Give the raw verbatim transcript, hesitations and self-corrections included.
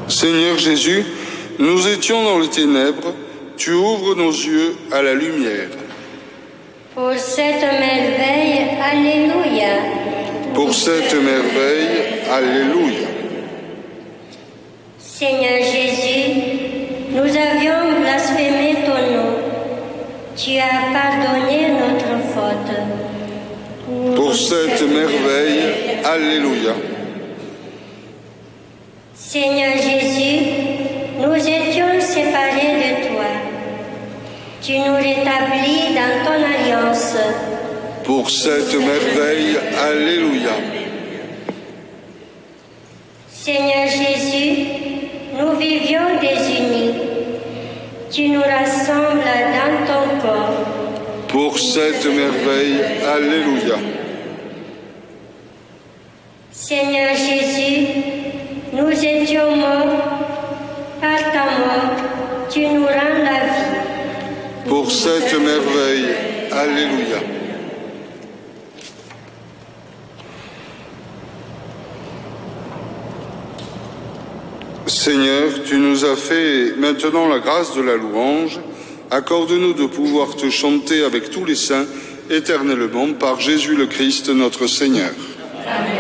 Seigneur Jésus, nous étions dans les ténèbres, tu ouvres nos yeux à la lumière. Pour cette merveille, Alléluia. Pour cette merveille, Alléluia. Seigneur Jésus, nous avions blasphémé ton nom. Tu as pardonné notre faute. Pour cette merveille, Alléluia. Seigneur Jésus, nous étions séparés de toi. Tu nous rétablis dans ton alliance. Pour cette merveille, Alléluia. Seigneur Jésus, nous vivions désunis. Tu nous rassembles dans ton corps. Pour cette merveille, Alléluia. Seigneur Jésus, nous étions morts. Par ta mort, tu nous rends la vie. Pour cette merveille, Alléluia. Seigneur, tu nous as fait maintenant la grâce de la louange. Accorde-nous de pouvoir te chanter avec tous les saints éternellement par Jésus le Christ notre Seigneur. Amen.